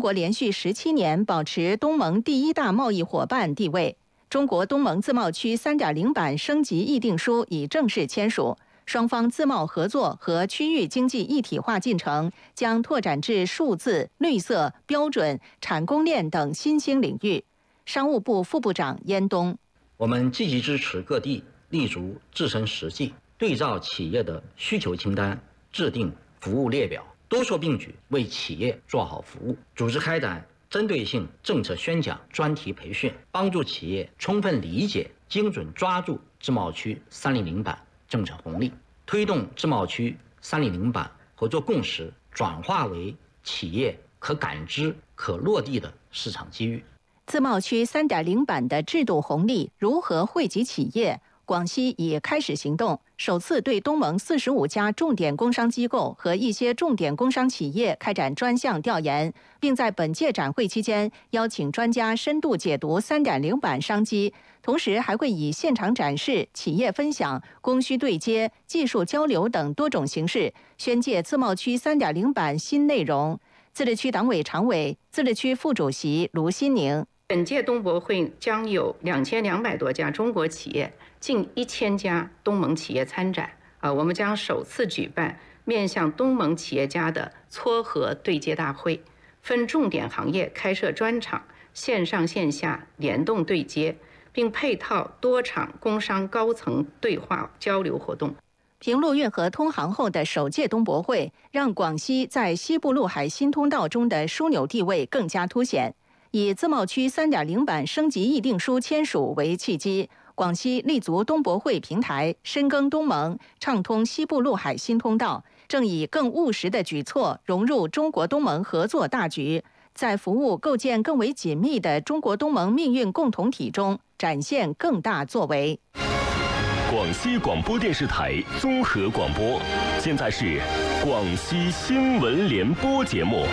国连续17年保持东盟第一大贸易伙伴地位。中国东盟自贸区 3.0 版升级议定书已正式签署，双方自贸合作和区域经济一体化进程将拓展至数字、绿色、标准、产供链等新兴领域。商务部副部长燕东： 我们积极支持各地立足自身实际，对照企业的需求清单，制定服务列表，多措并举，为企业做好服务。组织开展针对性政策宣讲、专题培训，帮助企业充分理解、精准抓住自贸区3.0版政策红利，推动自贸区3.0版合作共识转化为企业可感知、可落地的市场机遇。 自贸区3.0版的制度红利如何惠及企业？广西已开始行动，首次对东盟45家重点工商机构和一些重点工商企业开展专项调研，并在本届展会期间邀请专家深度解读3.0版商机，同时还会以现场展示、企业分享、供需对接、技术交流等多种形式宣介自贸区3.0版新内容。自治区党委常委、自治区副主席卢新宁： 本届东博会将有2200多家中国企业、近1000家东盟企业参展。我们将首次举办面向东盟企业家的撮合对接大会，分重点行业开设专场，线上线下联动对接，并配套多场工商高层对话交流活动。 平陆运河通航后的首届东博会，让广西在西部陆海新通道中的枢纽地位更加凸显。以自贸区3.0版升级议定书签署为契机，广西立足东博会平台，深耕东盟，畅通西部陆海新通道，正以更务实的举措融入中国东盟合作大局，在服务构建更为紧密的中国东盟命运共同体中展现更大作为。 广西广播电视台综合广播，现在是广西新闻联播节目。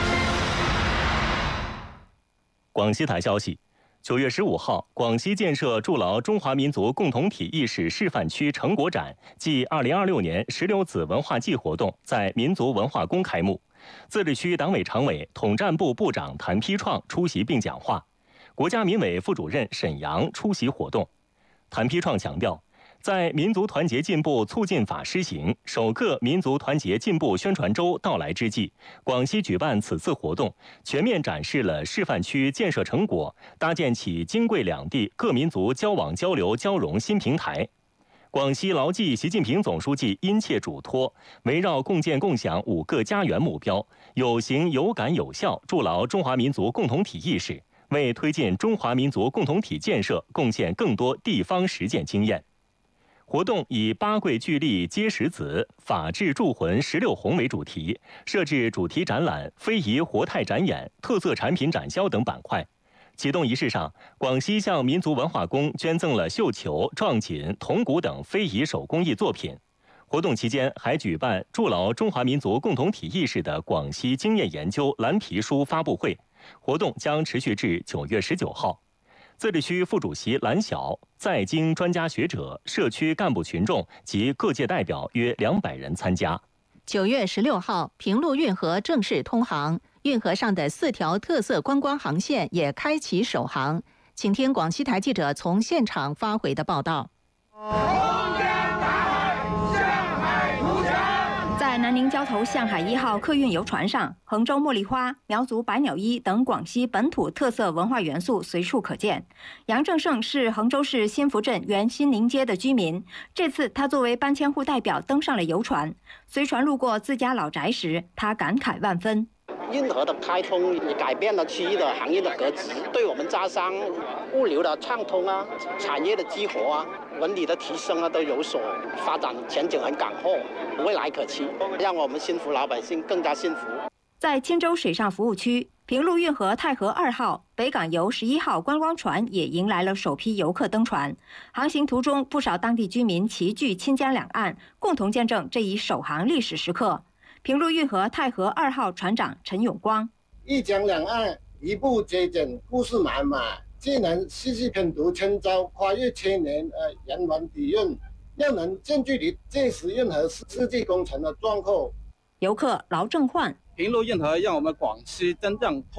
广西台消息，9月15号，广西建设筑牢中华民族共同体意识示范区成果展暨2026年石榴籽文化季活动在民族文化宫开幕。自治区党委常委、统战部部长谭丕创出席并讲话，国家民委副主任沈阳出席活动。谭丕创强调，在民族团结进步促进法施行、首个民族团结进步宣传周到来之际，广西举办此次活动，全面展示了示范区建设成果，搭建起京贵两地各民族交往交流交融新平台。广西牢记习近平总书记殷切嘱托，围绕共建共享5个家园目标，有形有感有效筑牢中华民族共同体意识，为推进中华民族共同体建设贡献更多地方实践经验。活动以八桂聚力接石子、法治铸魂16红为主题，设置主题展览、非遗活态展演、特色产品展销等板块。启动仪式上，广西向民族文化宫捐赠了绣球、撞锦、铜鼓等非遗手工艺作品。活动期间还举办筑牢中华民族共同体意识的广西经验研究蓝皮书发布会，活动将持续至9月19号。自治区副主席蓝晓、在京专家学者、社区干部群众及各界代表约200人参加。 9月16号，平陆运河正式通航，运河上的4条特色观光航线也开启首航。请听广西台记者从现场发回的报道。 在南宁礁头向海1号客运游船上，衡州茉莉花、苗族百鸟衣等广西本土特色文化元素随处可见。杨正胜是衡州市新福镇原新宁街的居民，这次他作为搬迁户代表登上了游船。随船路过自家老宅时，他感慨万分。 运河的开通也改变了区域的行业的格局，对我们家商、物流的畅通啊、产业的激活啊、文理的提升啊，都有所发展，前景很广阔，未来可期，让我们新福老百姓更加幸福。 在钦州水上服务区，平陆运河太和2号、北港游11号观光船也迎来了首批游客登船。航行途中，不少当地居民齐聚清江两岸，共同见证这一首航历史时刻。平陆运河太和2号船长陈永光： 一江两岸一步接近，故事满满，既能细细品读千招，跨越千年人文底蕴，又能近距离见识运河世纪工程的壮阔。 游客劳正焕： 平陆运河让我们广西真正